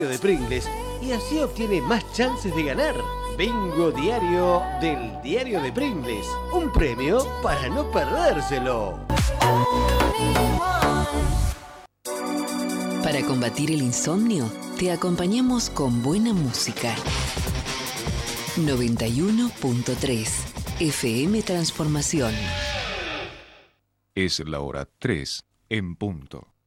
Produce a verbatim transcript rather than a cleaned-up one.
de Pringles y así obtiene más chances de ganar. Bingo diario del Diario de Pringles. Un premio para no perdérselo. Para combatir el insomnio, te acompañamos con buena música. noventa y uno punto tres F M Transformación. Es la hora tres en punto.